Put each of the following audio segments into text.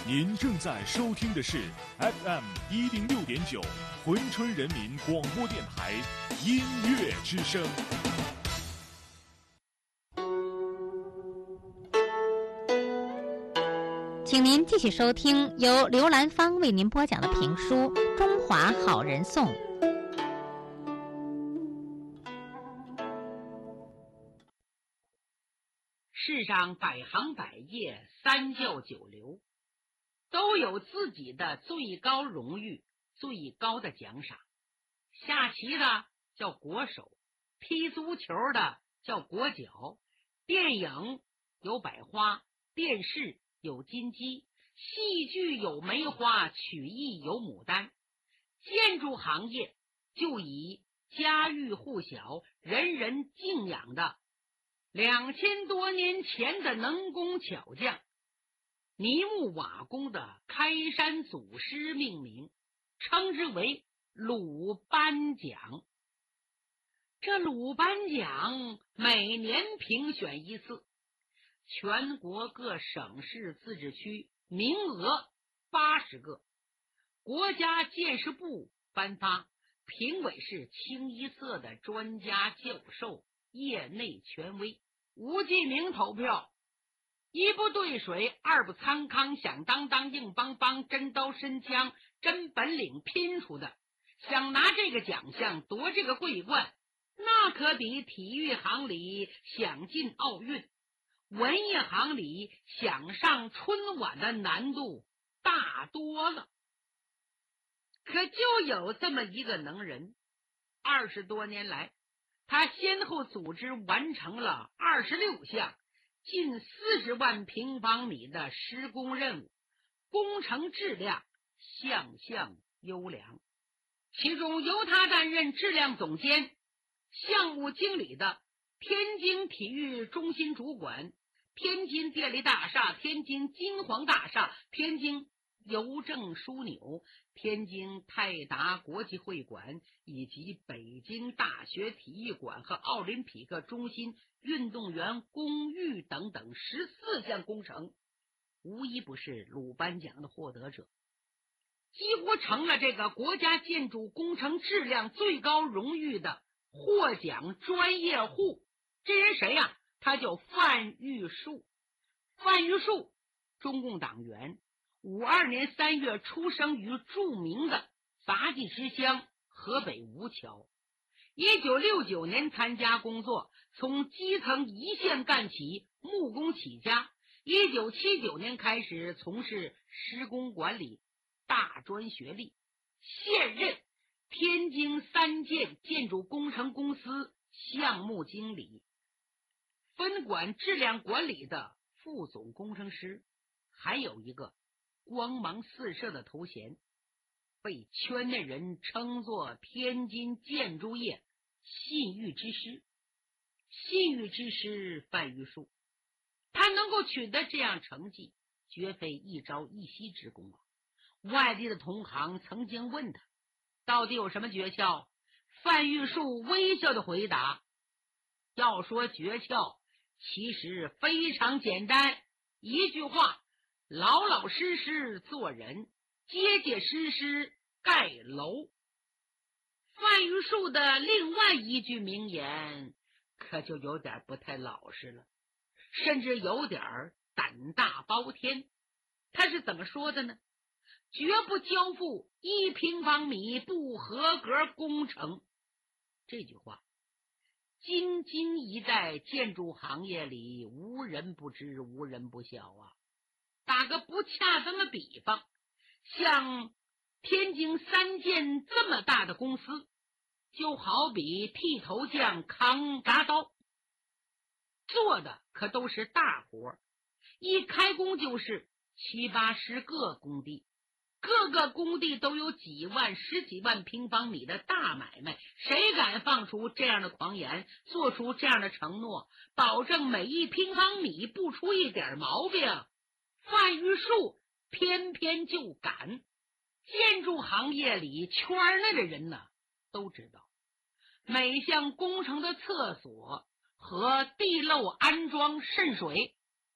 您正在收听的是 FM106.9珲春人民广播电台音乐之声。 请您继续收听由刘兰芳为您播讲的评书《中华好人颂》。 世上百行百业，三教九流，都有自己的最高荣誉、最高的奖赏。下棋的叫国手，踢足球的叫国脚，电影有百花，电视有金鸡，戏剧有梅花，曲艺有牡丹。建筑行业就以家喻户晓、人人敬仰的2000多年前的能工巧匠泥木瓦工的开山祖师命名，称之为鲁班奖。这鲁班奖每年评选一次，全国各省市自治区名额80个，国家建设部颁发，评委是清一色的专家教授，业内权威，无记名投票，一不对水，二不参康，响当当，硬邦邦，真刀真枪，真本领拼出的。想拿这个奖项，夺这个桂冠，那可比体育行里想进奥运，文艺行里想上春晚的难度大多了。可就有这么一个能人，20多年来他先后组织完成了26项近40万平方米的施工任务，工程质量项项优良。其中由他担任质量总监、项目经理的天津体育中心主管、天津电力大厦、天津金黄大厦、天津邮政枢纽、天津泰达国际会馆以及北京大学体育馆和奥林匹克中心运动员公寓等等14项工程，无一不是鲁班奖的获得者，几乎成了这个国家建筑工程质量最高荣誉的获奖专业户。这人谁呀？他叫范玉树。范玉树，中共党员，52年3月出生于著名的杂技之乡河北吴桥。1969年参加工作，从基层一线干起，木工起家。1979年开始从事施工管理，大专学历，现任天津三建建筑工程公司项目经理，分管质量管理的副总工程师，还有一个光芒四射的头衔，被圈内人称作天津建筑业信誉之师。信誉之师范玉树，他能够取得这样成绩，绝非一朝一夕之功啊！外地的同行曾经问他到底有什么诀窍，范玉树微笑的回答，要说诀窍其实非常简单，一句话，老老实实做人，结结实实盖楼。范玉树的另外一句名言可就有点不太老实了，甚至有点胆大包天。他是怎么说的呢？绝不交付1平方米不合格工程。这句话京津一带建筑行业里无人不知，无人不晓啊。打个不恰当的比方，像天津三建这么大的公司，就好比剃头匠扛铡刀，做的可都是大活，一开工就是70、80个工地，各个工地都有几万、10几万平方米的大买卖，谁敢放出这样的狂言，做出这样的承诺，保证每1平方米不出一点毛病？范玉树偏偏就敢。建筑行业里圈内的人呢，都知道每项工程的厕所和地漏安装渗水，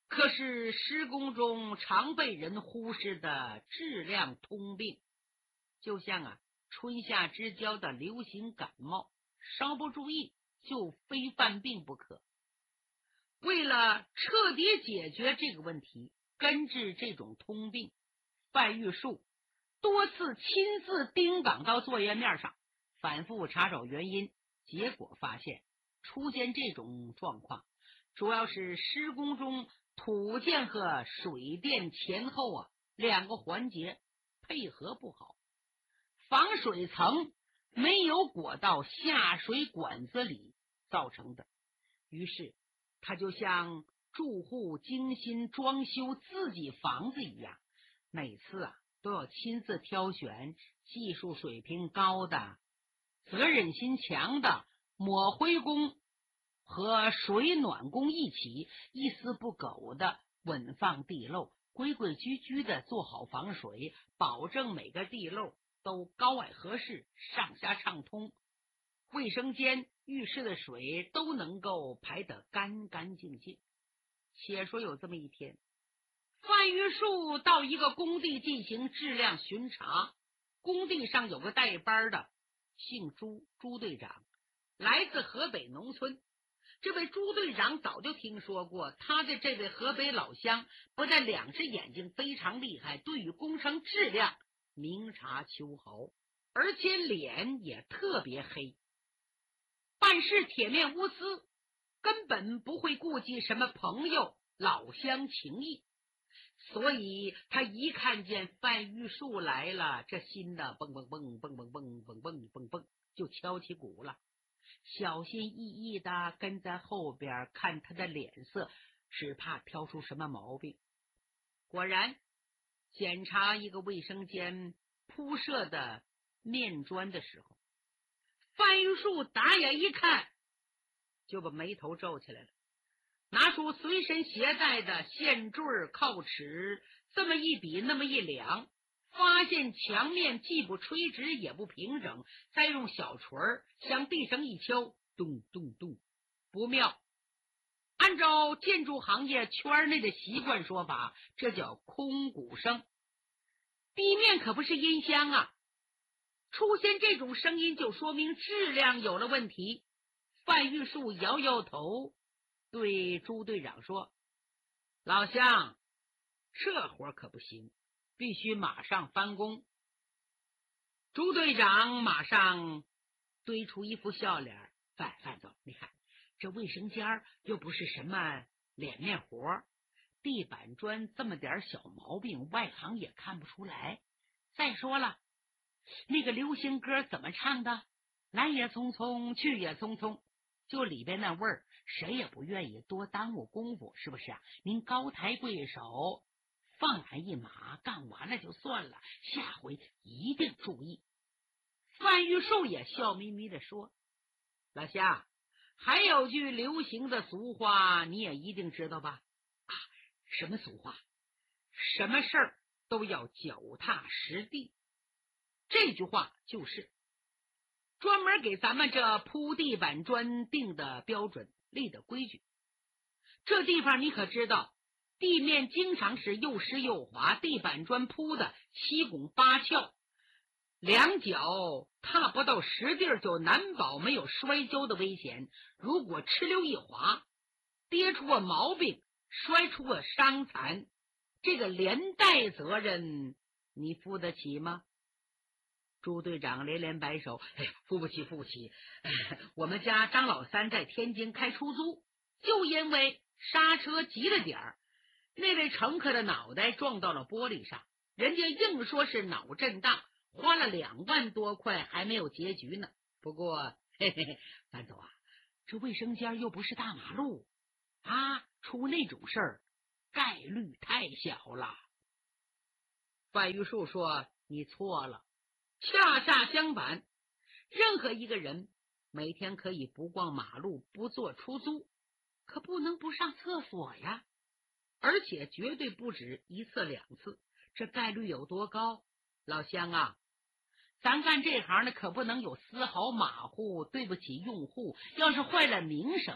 可是施工中常被人忽视的质量通病，就像春夏之交的流行感冒，稍不注意就非犯病不可。为了彻底解决这个问题，根治这种通病，范玉树多次亲自钉绑到作业面上，反复查找原因，结果发现出现这种状况，主要是施工中土建和水电前后两个环节配合不好，防水层没有裹到下水管子里造成的。于是他就像住户精心装修自己房子一样，每次都要亲自挑选技术水平高的、责任心强的抹灰工和水暖工一起，一丝不苟的稳放地漏，规规矩矩的做好防水，保证每个地漏都高矮合适，上下畅通，卫生间、浴室的水都能够排得干干净净。且说有这么一天，范玉树到一个工地进行质量巡查，工地上有个带班的，姓朱，朱队长，来自河北农村。这位朱队长早就听说过他的这位河北老乡，不但两只眼睛非常厉害，对于工程质量明察秋毫，而且脸也特别黑，办事铁面无私，根本不会顾及什么朋友老乡情谊。所以他一看见范玉树来了，这心呢蹦蹦蹦蹦蹦蹦蹦蹦蹦蹦就敲起鼓了，小心翼翼的跟在后边看他的脸色，只怕挑出什么毛病。果然，检查一个卫生间铺设的面砖的时候，范玉树打眼一看，就把眉头皱起来了，拿出随身携带的线坠靠尺，这么一比那么一量，发现墙面既不垂直也不平整，再用小锤向地上一敲，咚咚咚，不妙。按照建筑行业圈内的习惯说法，这叫空鼓声。地面可不是音箱啊，出现这种声音就说明质量有了问题。范玉树摇摇头，对朱队长说：“老乡，这活可不行，必须马上翻工。”朱队长马上堆出一副笑脸：“范总，你看这卫生间又不是什么脸面活，地板砖这么点小毛病，外行也看不出来。再说了，那个流行歌怎么唱的？来也匆匆，去也匆匆，就里边那味儿，谁也不愿意多耽误功夫，是不是啊？您高抬贵手，放俺一马，干完了就算了，下回一定注意。”范玉树也笑眯眯地说：“老乡，还有句流行的俗话，你也一定知道吧？啊，什么俗话？什么事儿都要脚踏实地。这句话就是专门给咱们这铺地板砖定的标准，立的规矩。这地方你可知道，地面经常是又湿又滑，地板砖铺的七拱八翘，两脚踏不到实地就难保没有摔跤的危险。如果哧溜一滑，跌出个毛病，摔出个伤残，这个连带责任你负得起吗？”朱队长连连摆手：“哎呀，付不起，付不起！我们家张老三在天津开出租，就因为刹车急了点儿，那位乘客的脑袋撞到了玻璃上，人家硬说是脑震荡，花了2万多块还没有结局呢。不过，范总啊，这卫生间又不是大马路啊，出那种事儿概率太小了。”范玉树说：“你错了。恰恰相反，任何一个人每天可以不逛马路，不坐出租，可不能不上厕所呀，而且绝对不止1次2次。这概率有多高？老乡啊，咱干这行的可不能有丝毫马虎，对不起用户，要是坏了名声，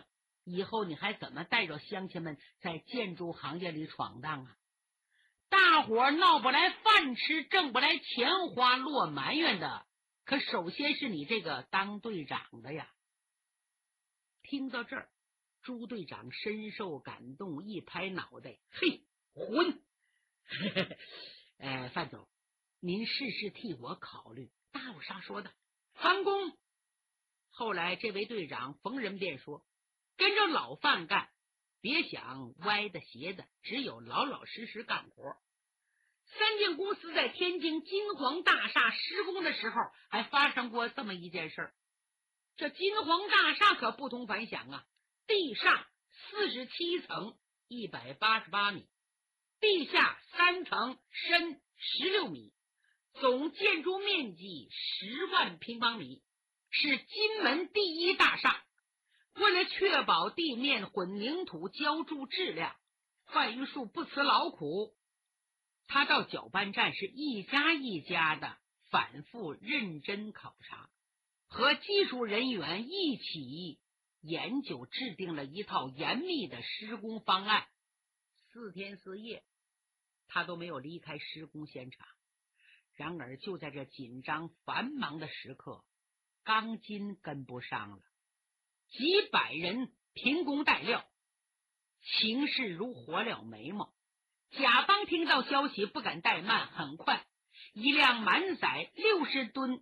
以后你还怎么带着乡亲们在建筑行业里闯荡啊？大伙闹不来饭吃，挣不来钱花，落埋怨的可首先是你这个当队长的呀。听到这儿，朱队长深受感动，一拍脑袋，嘿，混！范总，您事事替我考虑，大有啥说的？翻工。后来这位队长逢人便说，跟着老范干，别想歪的斜的，只有老老实实干活。三建公司在天津金黄大厦施工的时候，还发生过这么一件事儿。这金黄大厦可不同凡响啊，地上47层188米，地下3层深16米，总建筑面积10万平方米，是金门第一大厦。为了确保地面混凝土浇筑质量，范玉树不辞劳苦，他到搅拌站是一家一家的反复认真考察，和技术人员一起研究制定了一套严密的施工方案。4天4夜他都没有离开施工现场。然而就在这紧张繁忙的时刻，钢筋跟不上了，几百人停工待料，情势如火燎眉毛。甲方听到消息不敢怠慢，很快一辆满载60吨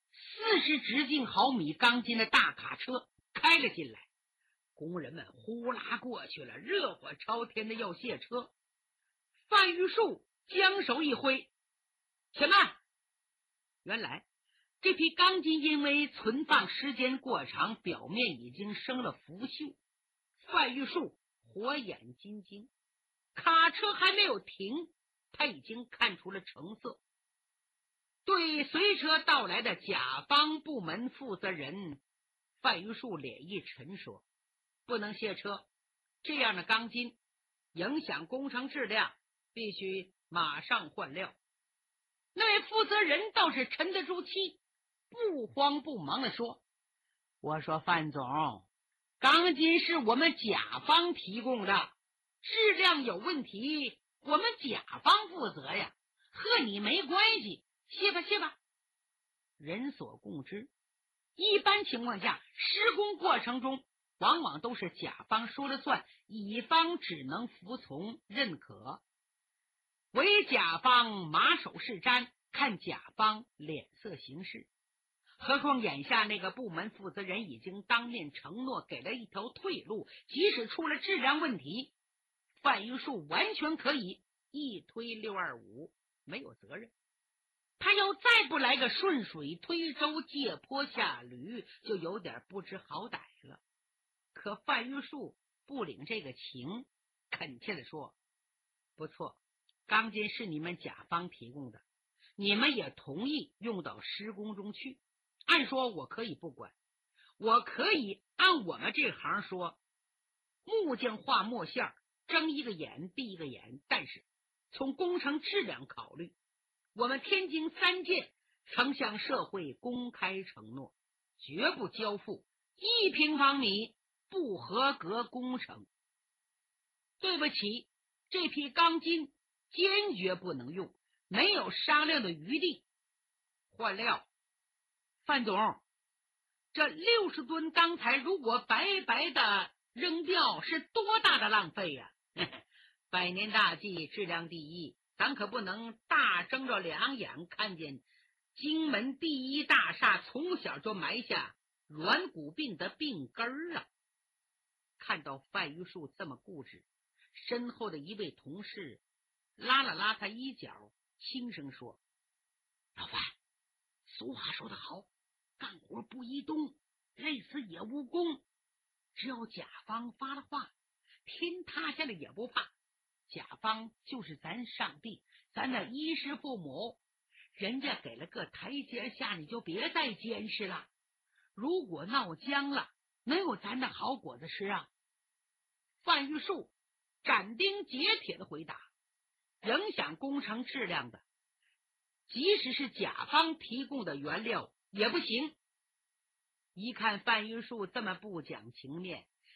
40直径毫米钢筋的大卡车开了进来，工人们呼啦过去了，热火朝天的要卸车。范玉树将手一挥，且慢！原来这批钢筋因为存放时间过长，表面已经生了腐朽。范玉树火眼金睛，卡车还没有停，他已经看出了成色。对随车到来的甲方部门负责人，范玉树脸一沉说，不能卸车，这样的钢筋影响工程质量，必须马上换料。那位负责人倒是沉得住气，不慌不忙地说，我说范总，钢筋是我们甲方提供的，质量有问题我们甲方负责呀，和你没关系，卸吧卸吧。人所共知，一般情况下施工过程中往往都是甲方说了算，乙方只能服从认可，为甲方马首是瞻，看甲方脸色行事。何况眼下那个部门负责人已经当面承诺给了一条退路，即使出了质量问题，范玉树完全可以一推625，没有责任。他要再不来个顺水推舟，借坡下驴，就有点不知好歹了。可范玉树不领这个情，恳切地说，不错，钢筋是你们甲方提供的，你们也同意用到施工中去，按说我可以不管，我可以按我们这行说，木匠画墨线，睁一个眼闭一个眼，但是从工程质量考虑，我们天津三建曾向社会公开承诺，绝不交付1平方米不合格工程。对不起，这批钢筋坚决不能用，没有商量的余地。换料。范总，这60吨钢材如果白白的扔掉，是多大的浪费呀！百年大计，质量第一，咱可不能大睁着两眼看见荆门第一大厦从小就埋下软骨病的病根儿啊！看到范玉树这么固执，身后的一位同事拉了拉他衣角，轻声说，老范，俗话说得好，干活不移动，累死也无功。只要甲方发了话，天塌下来也不怕。甲方就是咱上帝，咱的衣食父母，人家给了个台阶下，你就别再监视了。如果闹僵了，能有咱的好果子吃啊？范玉树斩钉截铁的回答，影响工程质量的，即使是甲方提供的原料也不行。一看范玉树这么不讲情面，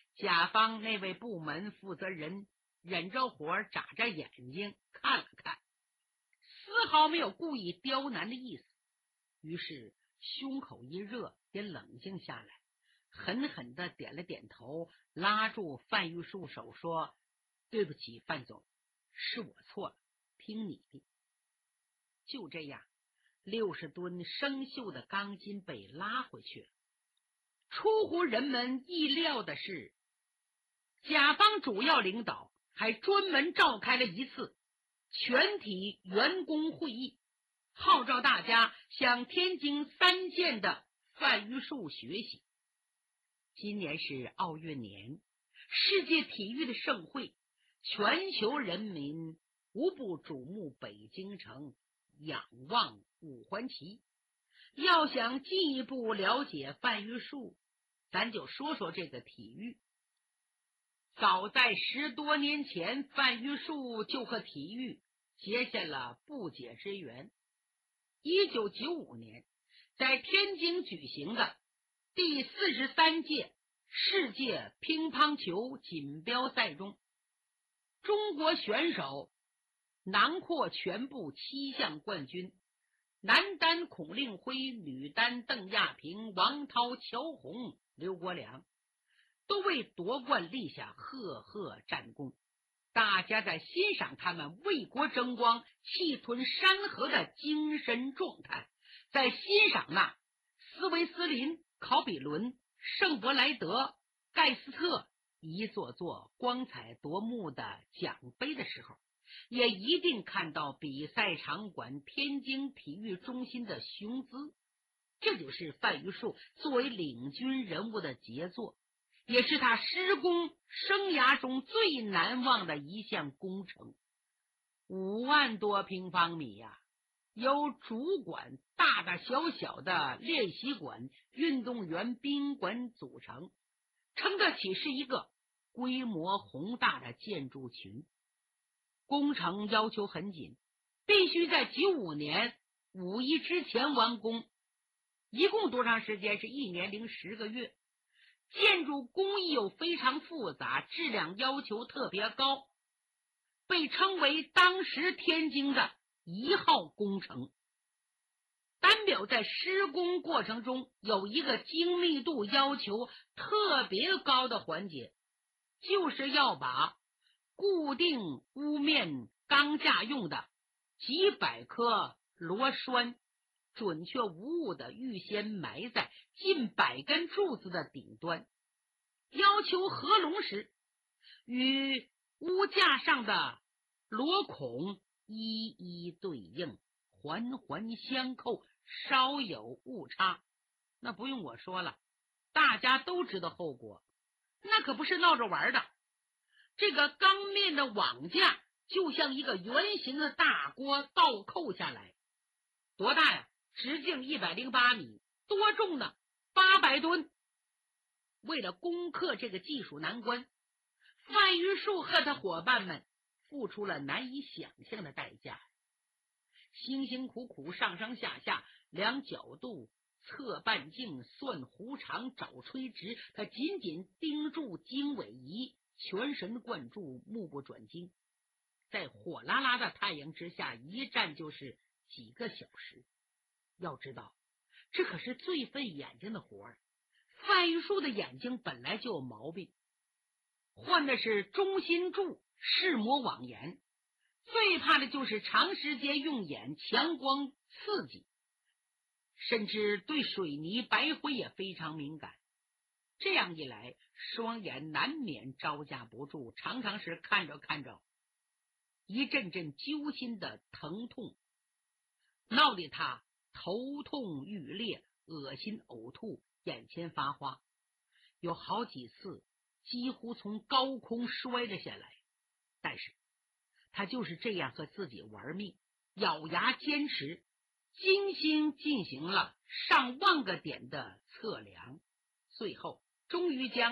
甲方那位部门负责人忍着火眨着眼睛看了看，丝毫没有故意刁难的意思，于是胸口一热，也冷静下来，狠狠地点了点头，拉住范玉树手说：对不起，范总，是我错了，听你的。就这样，60吨生锈的钢筋被拉回去了。出乎人们意料的是，甲方主要领导还专门召开了一次全体员工会议，号召大家向天津3线的范玉树学习。今年是奥运年，世界体育的盛会，全球人民无不瞩目北京城，仰望五环旗。要想进一步了解范玉树，咱就说说这个体育。早在10多年前，范玉树就和体育结下了不解之缘。1995年，在天津举行的第43届世界乒乓球锦标赛中，中国选手囊括全部7项冠军，男单孔令辉，女单邓亚萍、王涛、乔红、刘国梁都为夺冠立下赫赫战功。大家在欣赏他们为国争光、气吞山河的精神状态，在欣赏那斯维斯林、考比伦、圣伯莱德、盖斯特一座座光彩夺目的奖杯的时候，也一定看到比赛场馆天津体育中心的雄姿。这就是范玉树作为领军人物的杰作，也是他施工生涯中最难忘的一项工程。5万多平方米呀，由主馆、大大小小的练习馆、运动员宾馆组成，称得起是一个规模宏大的建筑群。工程要求很紧，必须在95年5一之前完工。一共多长时间？是1年零10个月。建筑工艺又非常复杂，质量要求特别高，被称为当时天津的1号工程。单表在施工过程中有一个精密度要求特别高的环节，就是要把固定屋面钢架用的几百颗螺栓准确无误地预先埋在近100根柱子的顶端，要求合拢时与屋架上的螺孔一一对应，环环相扣，稍有误差，那不用我说了，大家都知道后果，那可不是闹着玩的。这个钢面的网架就像一个圆形的大锅倒扣下来，多大呀？直径108米，多重呢？800吨。为了攻克这个技术难关，范玉树和他伙伴们付出了难以想象的代价，辛辛苦苦上上下下量角度、测半径、算弧长、找垂直，他紧紧盯住经纬仪，全神贯注，目不转睛，在火辣辣的太阳之下一站就是几个小时。要知道，这可是最费眼睛的活儿。范玉树的眼睛本来就有毛病，患的是中心柱视膜网炎，最怕的就是长时间用眼强光刺激，甚至对水泥、白灰也非常敏感。这样一来，双眼难免招架不住，常常是看着看着，一阵阵揪心的疼痛，闹得他头痛欲裂，恶心呕吐，眼前发花，有好几次几乎从高空摔了下来。但是他就是这样和自己玩命，咬牙坚持，精心进行了上万个点的测量，最后终于将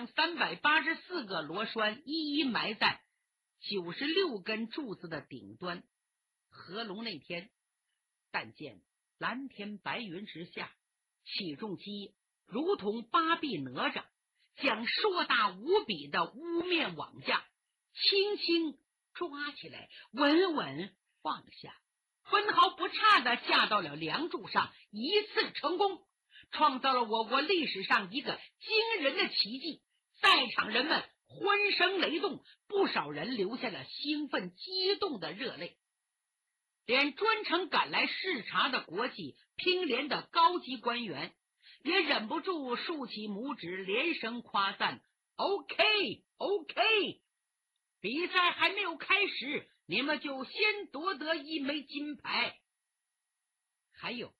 384个螺栓一一埋在96根柱子的顶端。合龙那天，但见蓝天白云之下，起重机如同8臂哪吒， 将硕大无比的乌面网架轻轻抓起来，稳稳放下，分毫不差地架到了梁柱上，一次成功，创造了我国历史上一个惊人的奇迹。在场人们欢声雷动，不少人流下了兴奋激动的热泪，连专程赶来视察的国际乒联的高级官员也忍不住竖起拇指，连声夸赞。 OK， 比赛还没有开始，你们就先夺得一枚金牌。还有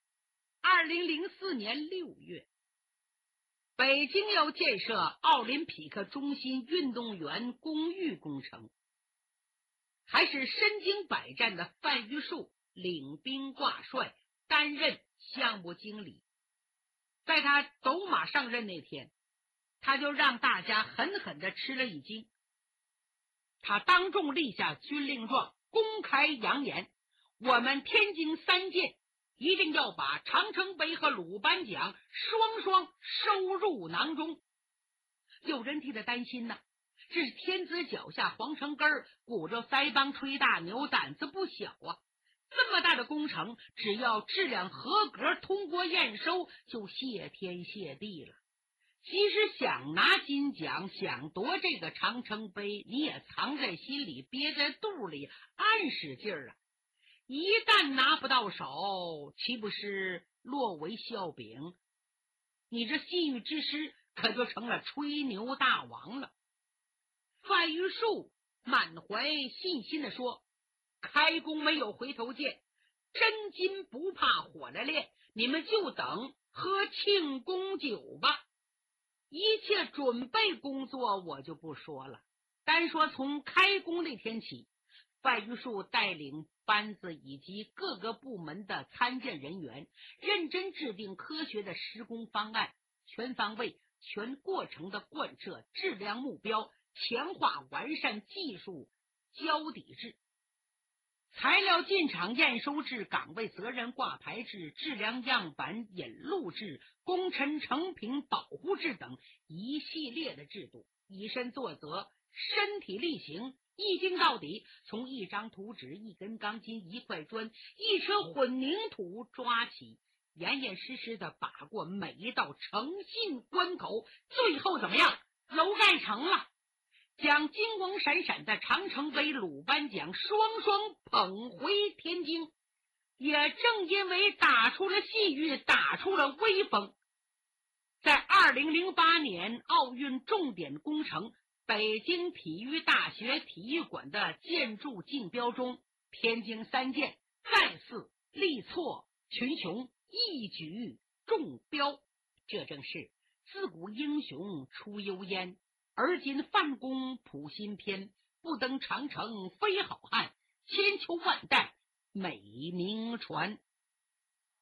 2004年6月，北京要建设奥林匹克中心运动员公寓工程，还是身经百战的范玉树领兵挂帅，担任项目经理。在他走马上任那天，他就让大家狠狠地吃了一惊。他当众立下军令状，公开扬言，我们天津3舰一定要把长城杯和鲁班奖双双收入囊中。有人替他担心呢，这是天子脚下黄城根儿，鼓着腮帮吹大牛，胆子不小啊。这么大的工程，只要质量合格通过验收，就谢天谢地了。即使想拿金奖，想夺这个长城杯，你也藏在心里，憋在肚里，暗使劲儿啊。一旦拿不到手，岂不是落为笑柄？你这信誉之师可就成了吹牛大王了。范玉树满怀信心地说，开工没有回头箭，真金不怕火来炼，你们就等喝庆功酒吧。一切准备工作我就不说了，单说从开工那天起，范玉树带领班子以及各个部门的参建人员，认真制定科学的施工方案，全方位全过程的贯彻质量目标，强化完善技术交底制，材料进场验收制、岗位责任挂牌制、质量样板引录制、工程成品保护制等一系列的制度，以身作则，身体力行，一精到底，从一张图纸、一根钢筋、一块砖、一车混凝土抓起，严严实实的把过每一道诚信关口，最后怎么样？楼盖成了，将金光闪闪的长城杯、鲁班奖双双捧回天津。也正因为打出了信誉，打出了威风，在2008年奥运重点工程北京体育大学体育馆的建筑竞标中，天津3舰再次力挫群雄，一举中标。这正是自古英雄出幽烟，而今范公谱新篇，不登长城非好汉，千秋万代美名传。